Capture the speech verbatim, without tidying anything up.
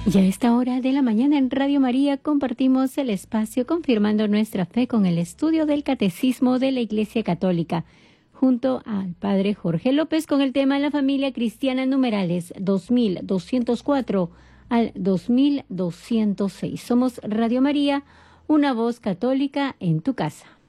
Y a esta hora de la mañana en Radio María compartimos el espacio confirmando nuestra fe con el estudio del Catecismo de la Iglesia Católica, junto al Padre Jorge López con el tema La familia cristiana, numerales dos mil doscientos cuatro al dos mil doscientos seis. Somos Radio María, una voz católica en tu casa.